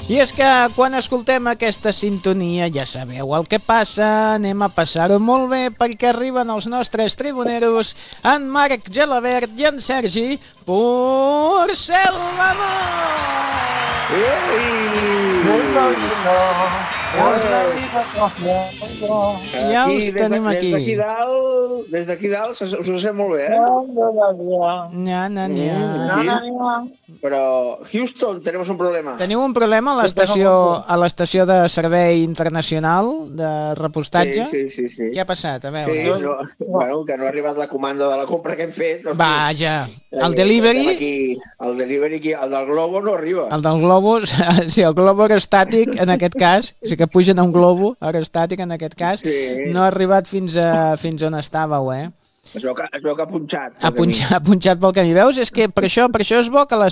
I és que quan escoltem aquesta sintonia ja sabeu el que passa, anem a passar-ho molt bé perquè arriben els nostres tribuneros, en Marc Gelabert i en Sergi Porcel, vamos! Ja us tenim aquí. Des d'aquí dalt us ho sé molt bé, Però, Houston, tenemos un problema. Teniu un problema a l'estació de servei internacional de repostatge? Sí. Què ha passat? A veure. Sí, que no ha arribat la comanda de la compra que hem fet. Vaja, el delivery... El delivery, el del Globo no arriba. El del Globo, sí, el Globo aerostàtic, en aquest cas, sí que pugen a un globo aerostàtic, en aquest cas, no ha arribat fins on estàveu, Es veu que ha punxat. Ha punxat pel camí. Veus? És que per això és bo que les